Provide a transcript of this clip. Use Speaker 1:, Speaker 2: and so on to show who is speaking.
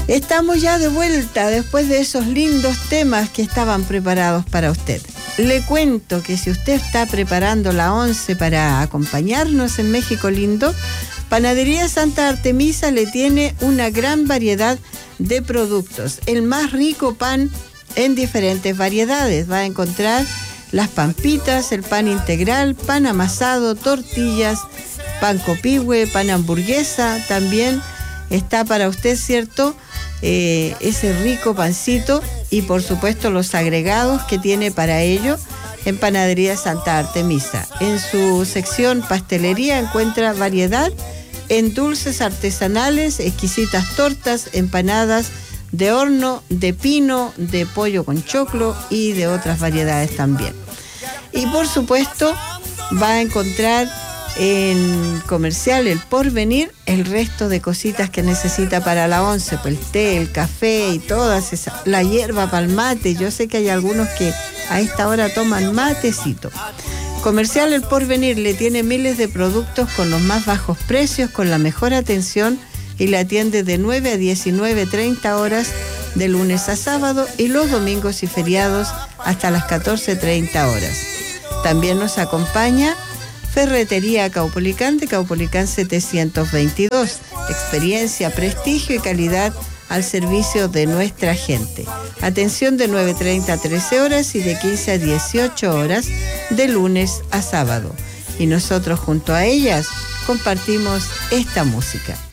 Speaker 1: Estamos ya de vuelta después de esos lindos temas que estaban preparados para usted. Le cuento que si usted está preparando la once para acompañarnos en México lindo, Panadería Santa Artemisa le tiene una gran variedad de productos. El más rico pan en diferentes variedades. Va a encontrar las pampitas, el pan integral, pan amasado, tortillas, pan copihue, pan hamburguesa. También está para usted, ¿cierto?, ese rico pancito y por supuesto los agregados que tiene para ello en Panadería Santa Artemisa. En su sección pastelería encuentra variedad en dulces artesanales, exquisitas tortas, empanadas de horno, de pino, de pollo con choclo y de otras variedades también. Y por supuesto va a encontrar en Comercial El Porvenir el resto de cositas que necesita para la once, pues el té, el café y todas esas, la hierba para el mate. Yo sé que hay algunos que a esta hora toman matecito. Comercial El Porvenir le tiene miles de productos con los más bajos precios, con la mejor atención, y la atiende de 9 a 19:30 horas de lunes a sábado y los domingos y feriados hasta las 14:30 horas. También nos acompaña Ferretería Caupolicán de Caupolicán 722. Experiencia, prestigio y calidad al servicio de nuestra gente. Atención de 9:30 a 13 horas y de 15 a 18 horas de lunes a sábado. Y nosotros junto a ellas compartimos esta música.